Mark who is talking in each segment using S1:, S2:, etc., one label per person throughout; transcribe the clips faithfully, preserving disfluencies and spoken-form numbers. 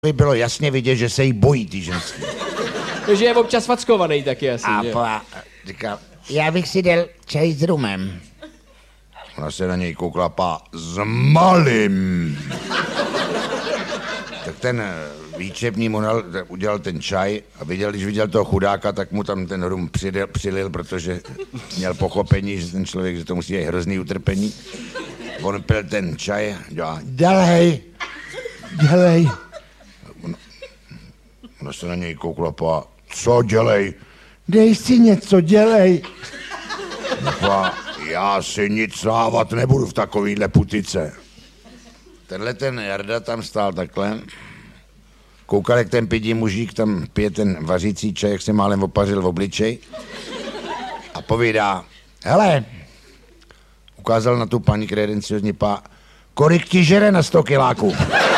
S1: by bylo jasně vidět, že se jí bojí ty ženský.
S2: Takže je občas fackovaný taky asi,
S1: A
S2: že?
S1: pa, říkal, já bych si dal čaj s rumem. Ona se na něj koukla, pa, s malým. Tak ten výčepní mu udělal ten čaj a viděl, když viděl toho chudáka, tak mu tam ten rum přidel, přilil, protože měl pochopení, že ten člověk, že to musí být hrozný utrpení. On pil ten čaj, dělá, dělej, dělej. Ona se na něj koukla, pa, co dělej? Dej si něco, dělej. Pa, já si nic dávat nebudu v takovýhle putice. Tenhle ten Jarda tam stál takhle. Koukal, jak ten pidí mužík tam pije ten vařící čaj, jak se málem opařil v obličej. A povídá, hele, ukázal na tu paní kredenciozní pá, kolik ti žere na sto kiláků?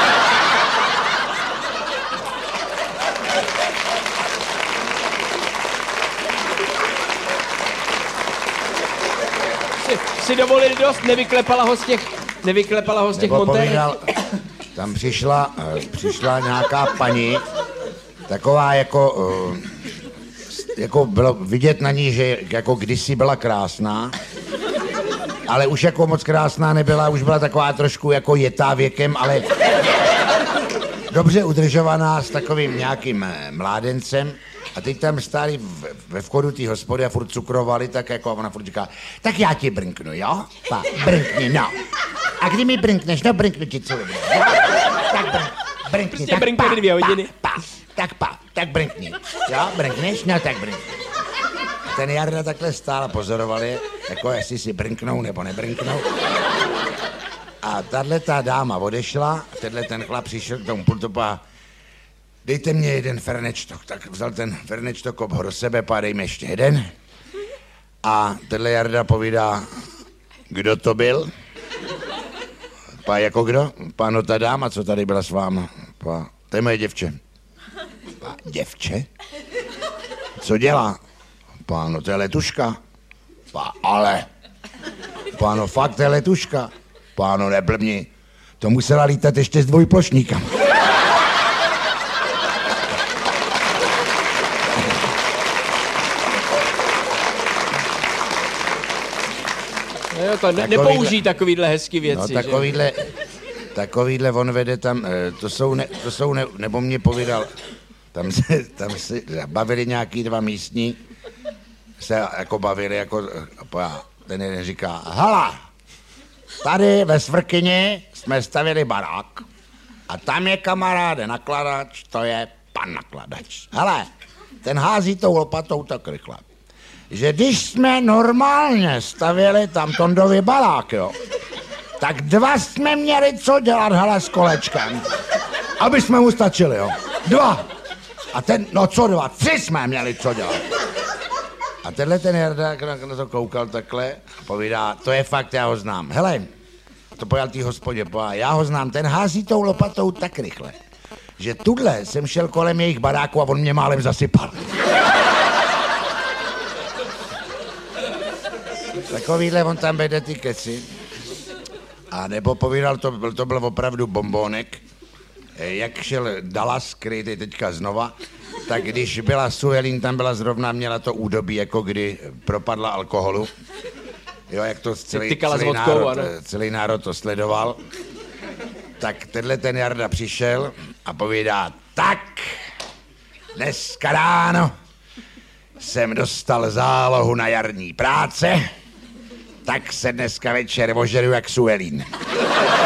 S2: Si dovolili dost, nevyklepala ho z těch, nevyklepala ho z těch montérek.
S1: Tam přišla, přišla nějaká paní, taková jako, jako bylo vidět na ní, že jako kdysi byla krásná, ale už jako moc krásná nebyla, už byla taková trošku jako jetá věkem, ale dobře udržovaná s takovým nějakým mládencem. A teď tam stáli ve vchodu té hospody a furt cukrovali, tak jako ona furt říká, tak já ti brnknu, jo? Pa, brnkni, no. A kdy mi brnkneš, no brnknu ti celou dobu. Tak brnkni, brnkni,
S2: prostě
S1: tak
S2: brnkne
S1: pa,
S2: dvě hodiny.
S1: Pa, pa, tak pa, tak brnkni. Jo, brnkneš, no tak brnkni. A ten Jarda takhle stál a pozoroval je, jako jestli si brnknou nebo nebrnknou. A tahle ta dáma odešla, tenhle ten chlap přišel k tomu pultu a dejte mě jeden fernečtok. Tak vzal ten fernečtok, ho do sebe, pá, dejme ještě jeden. A tenhle Jarda povídá, kdo to byl? Pá, jako kdo? Pá, no ta dáma, co tady byla s váma. Pá, to je moje děvče. Pá, děvče? Co dělá? Pá, no to je letuška. Pá, ale. Pá, no fakt, to je letuška. Pá, no neblbni. To musela lítat ještě s dvojplošníkama.
S2: Jo, to ne, nepoužij takovýhle hezký věci.
S1: No takovýhle, takovýhle on vede tam, to jsou, ne, to jsou ne, nebo mě povídal, tam se, tam se bavili nějaký dva místní, se jako bavili, jako, ten jeden říká, hala, tady ve Svrkyni jsme stavili barák a tam je kamaráde nakladač, to je pan nakladač. Hele, ten hází tou lopatou tak rychle, že když jsme normálně stavěli tam Tondový barák, jo, tak dva jsme měli co dělat, hele, s kolečkem, aby jsme mu stačili, jo. Dva. A ten, no co dva, tři jsme měli co dělat. A tenhle ten Jarda na to koukal takhle a povídá, to je fakt, já ho znám. Hele, to pojal tý hospodě, pojal, já ho znám, ten hází tou lopatou tak rychle, že tudle jsem šel kolem jejich baráku a on mě málem zasypal. Takovýhle on tam vede ty keci. A nebo povídal, to byl, to byl opravdu bombónek, jak šel Dallas, který je teďka znova, tak když byla Suelin, tam byla zrovna, měla to údobí, jako kdy propadla alkoholu. Jo, jak to celý, celý, vodkou, národ, celý národ to sledoval. Tak tenhle ten Jarda přišel a povídá, tak, dneska ráno jsem dostal zálohu na jarní práce, tak se dneska večer ožeru jak Suelín.